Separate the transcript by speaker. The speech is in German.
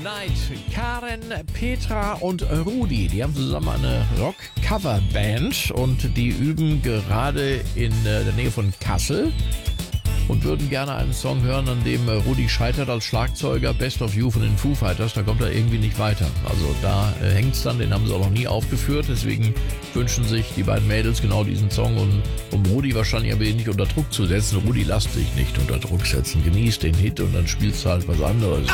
Speaker 1: Night. Karen, Petra und Rudi, die haben zusammen eine Rock-Cover-Band und die üben gerade in der Nähe von Kassel und würden gerne einen Song hören, an dem Rudi scheitert als Schlagzeuger, Best of You von den Foo Fighters, da kommt er irgendwie nicht weiter. Also da hängt's dann, den haben sie auch noch nie aufgeführt, deswegen wünschen sich die beiden Mädels genau diesen Song und um Rudi wahrscheinlich ein wenig unter Druck zu setzen. Rudi, lass dich nicht unter Druck setzen, genieß den Hit und dann spielst du halt was anderes.